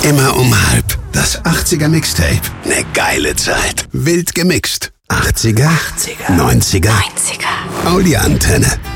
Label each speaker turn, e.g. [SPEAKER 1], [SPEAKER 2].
[SPEAKER 1] Immer um 1:30. Das 80er Mixtape. Ne geile Zeit. Wild gemixt. 80er, 90er. Audio-Antenne.